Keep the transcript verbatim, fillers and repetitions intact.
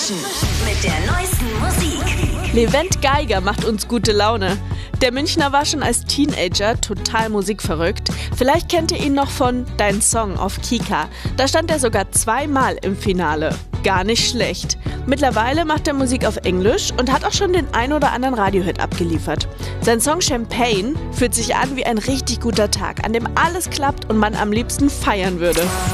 Mischen mit der neuesten Musik. Levent Geiger macht uns gute Laune. Der Münchner war schon als Teenager total musikverrückt. Vielleicht kennt ihr ihn noch von Dein Song auf Kika. Da stand er sogar zweimal im Finale. Gar nicht schlecht. Mittlerweile macht er Musik auf Englisch und hat auch schon den ein oder anderen Radiohit abgeliefert. Sein Song Champagne fühlt sich an wie ein richtig guter Tag, an dem alles klappt und man am liebsten feiern würde.